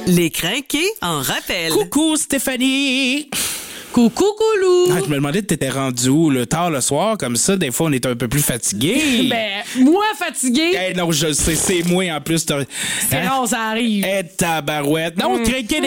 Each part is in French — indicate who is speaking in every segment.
Speaker 1: Les crinqués en rappel.
Speaker 2: Coucou Stéphanie!
Speaker 3: Coucou, Coulou!
Speaker 2: Ah, je me demandais t'étais rendu où, tard le soir, comme ça, des fois on est un peu plus fatigué.
Speaker 3: Moi fatigué,
Speaker 2: Non, je sais, c'est moi en plus.
Speaker 3: c'est rare, ça arrive.
Speaker 2: Tabarouette. Non, crinqué.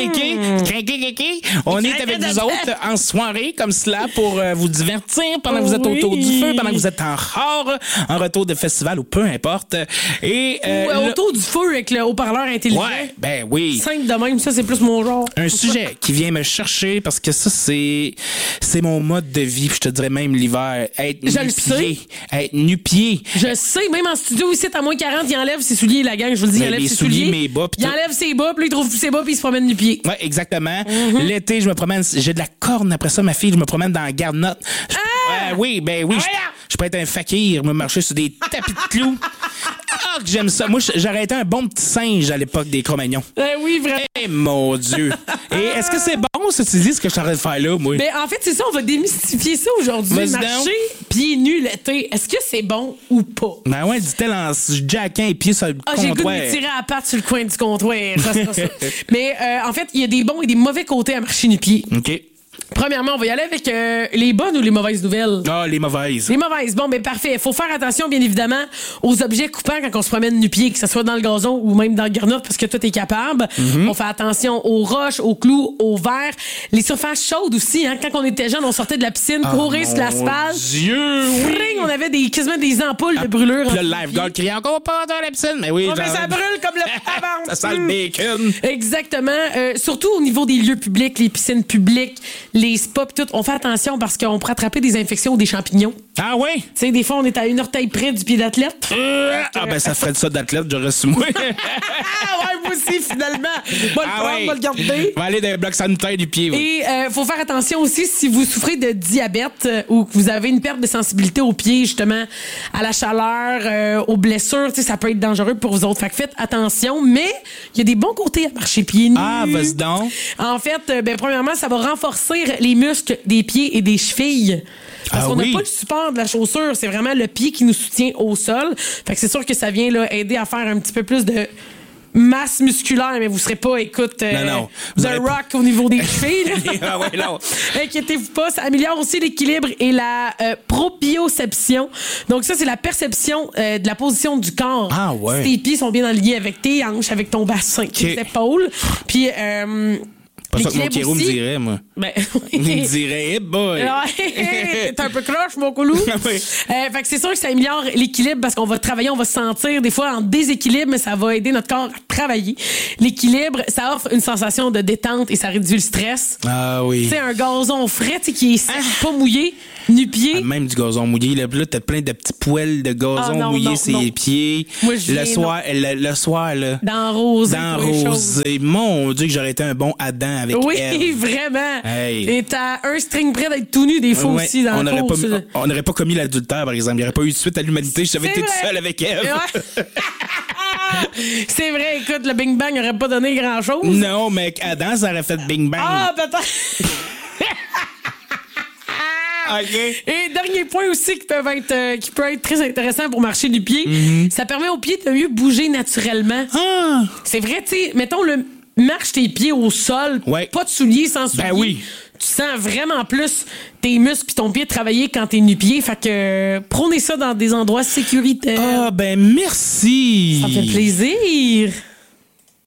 Speaker 2: On est avec vous autres en soirée comme cela pour vous divertir pendant que vous êtes autour du feu, pendant que vous êtes en char, en retour de festival ou peu importe. Et
Speaker 3: Autour du feu avec le haut-parleur intelligent.
Speaker 2: Ouais, ben oui.
Speaker 3: Simple de même, ça c'est plus mon genre.
Speaker 2: Un sujet qui vient me chercher parce que ça, c'est mon mode de vie. Puis je te dirais même l'hiver. Être nu-pied. Être nu-pied.
Speaker 3: Je sais, même en studio ici, à moins 40, il enlève ses souliers, la gang, je vous le dis, il enlève ses souliers.
Speaker 2: Mes bas.
Speaker 3: Il enlève ses bas, puis il trouve ses bas, puis il se promène du pied.
Speaker 2: Ouais, exactement. L'été, je me promène, j'ai de la corne après ça, ma fille, je me promène dans la garnotte. Oui. Je peux être un fakir, me marcher sur des tapis de clous. Ah, que j'aime ça. Moi, j'aurais été un bon petit singe à l'époque des Cro-Magnons.
Speaker 3: Oui, vraiment.
Speaker 2: Mon Dieu. Et est-ce que c'est bon, ça, tu dis, ce que je suis en train de faire là, moi?
Speaker 3: En fait, c'est ça, on va démystifier ça aujourd'hui.
Speaker 2: Vas-y
Speaker 3: Marcher
Speaker 2: donc.
Speaker 3: pieds nus l'été, est-ce que c'est bon ou pas?
Speaker 2: Ben ouais, dit-elle en jackant et pieds sur le
Speaker 3: J'ai le goût de
Speaker 2: comptoir.
Speaker 3: me tirer à la patte sur le coin du comptoir. Ça sera ça. Mais en fait, il y a des bons et des mauvais côtés à marcher nu-pied.
Speaker 2: OK.
Speaker 3: Premièrement, on va y aller avec les bonnes ou les mauvaises nouvelles?
Speaker 2: Ah, les mauvaises.
Speaker 3: Les mauvaises. Bon, parfait. Il faut faire attention, bien évidemment, aux objets coupants quand on se promène nu-pied, que ce soit dans le gazon ou même dans le garnotte, parce que toi, t'es capable. On fait attention aux roches, aux clous, aux verres. Les surfaces chaudes aussi, hein. Quand on était jeune, on sortait de la piscine, courir sur l'asphalte.
Speaker 2: Dieu, oui.
Speaker 3: Ring, on avait quasiment des ampoules de brûlure.
Speaker 2: Puis le lifeguard criait encore pas dans la piscine. Mais oui,
Speaker 3: Mais ça brûle comme le avant.
Speaker 2: ça sent le bacon.
Speaker 3: Exactement. Surtout au niveau des lieux publics, les piscines publiques, les spas, pis tout. On fait attention parce qu'on peut attraper des infections ou des champignons.
Speaker 2: Ah oui?
Speaker 3: Tu sais, des fois, on est à une orteil près du pied d'athlète.
Speaker 2: Ça ferait de ça d'athlète, j'aurais su moi.
Speaker 3: Moi aussi, finalement. Va le prendre, va le garder.
Speaker 2: Va aller dans les blocs sanitaires du pied. Oui.
Speaker 3: Et faut faire attention aussi si vous souffrez de diabète ou que vous avez une perte de sensibilité aux pieds, justement, à la chaleur, aux blessures. Tu sais, ça peut être dangereux pour vous autres. Fait que faites attention. Mais il y a des bons côtés à marcher pieds nus.
Speaker 2: Ah, vas-y donc.
Speaker 3: En fait, premièrement, ça va renforcer les muscles des pieds et des chevilles. Parce qu'on n'a pas le support de la chaussure, c'est vraiment le pied qui nous soutient au sol. Fait que c'est sûr que ça vient là, aider à faire un petit peu plus de masse musculaire, mais vous serez pas, écoute,
Speaker 2: non.
Speaker 3: The Rock au niveau des chevilles.
Speaker 2: Ah ouais, non.
Speaker 3: Inquiétez-vous pas, ça améliore aussi l'équilibre et la proprioception. Donc ça, c'est la perception de la position du corps.
Speaker 2: Ah ouais.
Speaker 3: Si tes pieds sont bien alignés avec tes hanches, avec ton bassin, tes épaules. Puis
Speaker 2: pas ça que mon kéro me dirait, moi. Il me dirait, hey boy!
Speaker 3: T'es un peu croche, mon coulou.
Speaker 2: Oui.
Speaker 3: Fait que c'est sûr que ça améliore l'équilibre parce qu'on va travailler, on va se sentir des fois en déséquilibre, mais ça va aider notre corps à travailler. L'équilibre, ça offre une sensation de détente et ça réduit le stress.
Speaker 2: Ah oui.
Speaker 3: Tu sais, un gazon frais, qui est sec, pas mouillé, nu-pied.
Speaker 2: Même du gazon mouillé. Là, t'as plein de petits poils de gazon mouillé sur les pieds.
Speaker 3: Moi,
Speaker 2: le soir, là.
Speaker 3: D'enroser.
Speaker 2: D'enroser. Mon Dieu, que j'aurais été un bon Adam avec
Speaker 3: Oui,
Speaker 2: Ève.
Speaker 3: vraiment.
Speaker 2: Hey.
Speaker 3: Et t'as un string près d'être tout nu des fois aussi dans la course.
Speaker 2: On n'aurait pas commis l'adultère, par exemple. Il n'y aurait pas eu de suite à l'humanité. J'avais été tout seul avec Ève.
Speaker 3: Ouais. C'est vrai, écoute, le Bing Bang n'aurait pas donné grand-chose.
Speaker 2: Non, mais Adam, ça aurait fait Bing Bang.
Speaker 3: Ah, peut-être.
Speaker 2: OK.
Speaker 3: Et dernier point aussi qui peut être très intéressant pour marcher du pied, ça permet aux pieds de mieux bouger naturellement.
Speaker 2: Ah.
Speaker 3: C'est vrai, tu sais, mettons marche tes pieds au sol, pas de souliers sans souliers.
Speaker 2: Ben oui.
Speaker 3: Tu sens vraiment plus tes muscles puis ton pied travailler quand t'es nu-pied. Fait que prônez ça dans des endroits sécuritaires.
Speaker 2: Ah, ben merci.
Speaker 3: Ça fait plaisir.